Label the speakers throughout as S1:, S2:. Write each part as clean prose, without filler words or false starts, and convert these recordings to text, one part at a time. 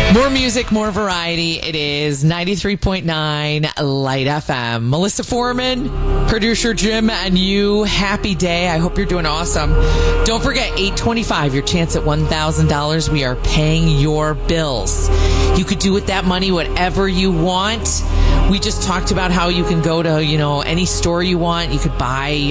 S1: More music, more variety. It is 93.9 Light FM. Melissa Foreman, producer Jim, and you. Happy day. I hope you're doing awesome. Don't forget, 825, your chance at $1,000. We are paying your bills. You could do with that money whatever you want. We just talked about how you can go to, any store you want. You could buy,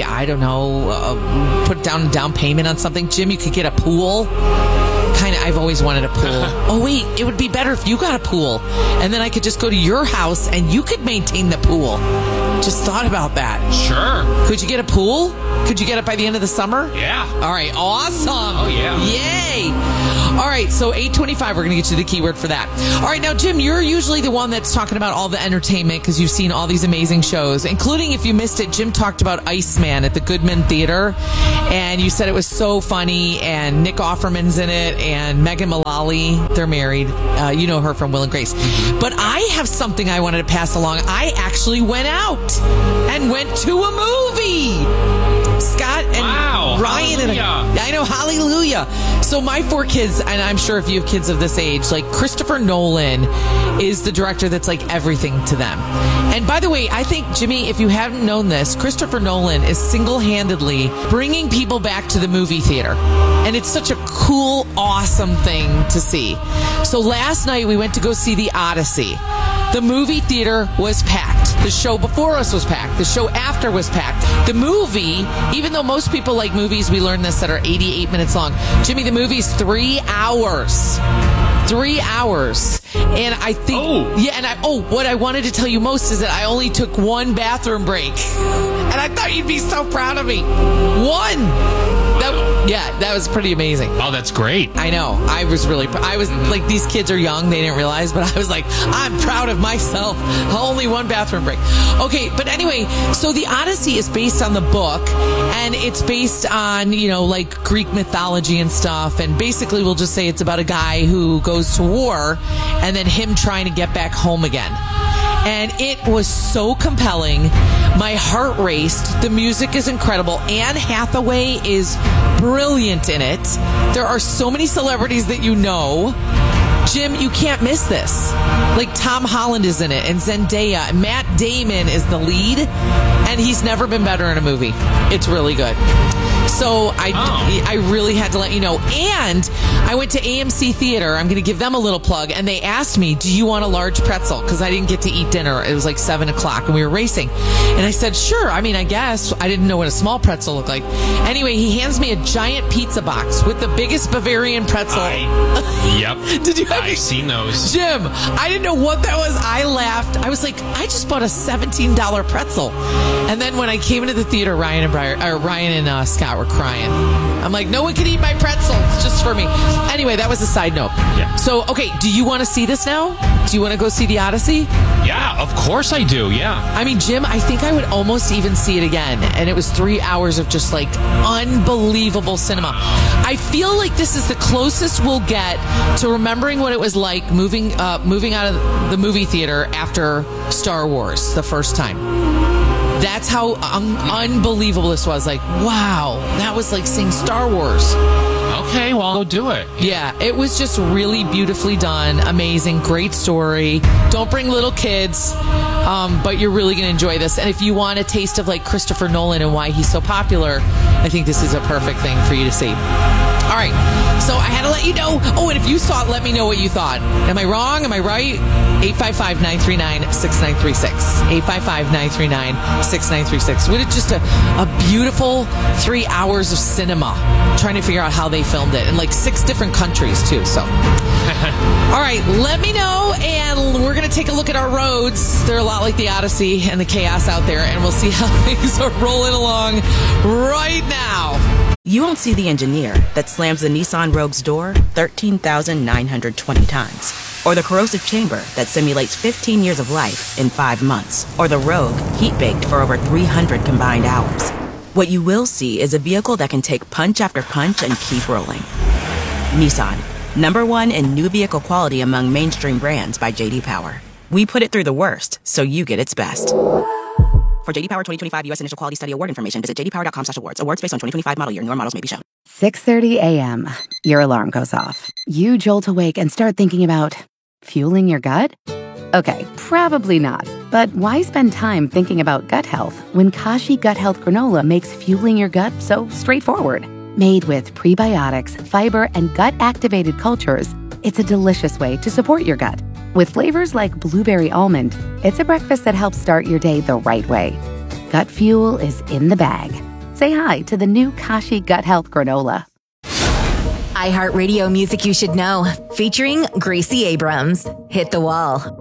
S1: put down a down payment on something. Jim, you could get a pool. I've always wanted a pool. Oh, wait, it would be better if you got a pool. And then I could just go to your house and you could maintain the pool. Just thought about that.
S2: Sure.
S1: Could you get a pool? Could you get it by the end of the summer?
S2: Yeah.
S1: All right, awesome.
S2: Oh, yeah.
S1: Yay. All right, so 825, we're going to get you the keyword for that. All right, now, Jim, you're usually the one that's talking about all the entertainment because you've seen all these amazing shows, including, if you missed it, Jim talked about Iceman at the Goodman Theater, and you said it was so funny, and Nick Offerman's in it, and Megan Mullally, they're married. You know her from Will and Grace. But I have something I wanted to pass along. I actually went out and went to a movie. Scott and Ryan. I know, hallelujah. So my 4 kids, and I'm sure if you have kids of this age, like Christopher Nolan is the director that's like everything to them. And by the way, I think, Jimmy, if you haven't known this, Christopher Nolan is single-handedly bringing people back to the movie theater. And it's such a cool, awesome thing to see. So last night we went to go see The Odyssey. The movie theater was packed. The show before us was packed. The show after was packed. The movie, even though most people like movies, we learned this, that are 88 minutes long. Jimmy, the movie's 3 hours. 3 hours. And I think, what I wanted to tell you most is that I only took 1 bathroom break. And I thought you'd be so proud of me. 1! That was pretty amazing.
S2: Oh, that's great.
S1: I know. I was like, these kids are young. They didn't realize, but I was like, I'm proud of myself. Only 1 bathroom break. Okay, but anyway, so The Odyssey is based on the book, and it's based on, like Greek mythology and stuff. And basically, we'll just say it's about a guy who goes to war and then him trying to get back home again. And it was so compelling. My heart raced. The music is incredible. Anne Hathaway is brilliant in it. There are so many celebrities that you know. Jim, you can't miss this. Like Tom Holland is in it, and Zendaya. Matt Damon is the lead, and he's never been better in a movie. It's really good. So I really had to let you know. And I went to AMC Theater. I'm going to give them a little plug. And they asked me, do you want a large pretzel? Because I didn't get to eat dinner. It was like 7 o'clock and we were racing. And I said, sure. I mean, I guess. I didn't know what a small pretzel looked like. Anyway, he hands me a giant pizza box with the biggest Bavarian pretzel.
S2: Yep.
S1: Did you?
S2: I've seen those.
S1: Jim, I didn't know what that was. I laughed. I was like, I just bought a $17 pretzel. And then when I came into the theater, Ryan and Scott were crying. I'm like, no one can eat my pretzel. It's just for me. Anyway, that was a side note.
S2: Yeah.
S1: So, okay, do you want to see this now? Do you want to go see The Odyssey?
S2: Yeah, of course I do. Yeah.
S1: I mean, Jim, I think I would almost even see it again. And it was 3 hours of just like unbelievable cinema. I feel like this is the closest we'll get to remembering what it was like moving out of the movie theater after Star Wars the first time. That's how unbelievable this was. Like, wow, that was like seeing Star Wars.
S2: Okay, well, I'll go do it.
S1: Yeah, it was just really beautifully done. Amazing, great story. Don't bring little kids, but you're really going to enjoy this. And if you want a taste of like Christopher Nolan and why he's so popular, I think this is a perfect thing for you to see. All right, so I had to let you know. Oh, and if you saw it, let me know what you thought. Am I wrong? Am I right? 855-939-6936. 855-939-6936. What just a beautiful 3 hours of cinema. Trying to figure out how they filmed it in like 6 different countries too. So, all right, let me know, and we're going to take a look at our roads. They're a lot like the Odyssey and the chaos out there, and we'll see how things are rolling along right now.
S3: You won't see the engineer that slams the Nissan Rogue's door 13,920 times. Or the corrosive chamber that simulates 15 years of life in 5 months. Or the Rogue heat-baked for over 300 combined hours. What you will see is a vehicle that can take punch after punch and keep rolling. Nissan, #1 in new vehicle quality among mainstream brands by J.D. Power. We put it through the worst, so you get its best. For J.D. Power 2025 U.S. Initial Quality Study Award information, visit jdpower.com/awards. Awards based on 2025 model year. Newer models may be shown.
S4: 6:30 a.m. Your alarm goes off. You jolt awake and start thinking about Fueling your gut? Okay, probably not. But why spend time thinking about gut health when Kashi Gut Health Granola makes fueling your gut so straightforward? Made with prebiotics, fiber, and gut-activated cultures, it's a delicious way to support your gut. With flavors like blueberry almond, it's a breakfast that helps start your day the right way. Gut fuel is in the bag. Say hi to the new Kashi Gut Health Granola.
S5: iHeartRadio Music You Should Know, featuring Gracie Abrams. Hit the Wall,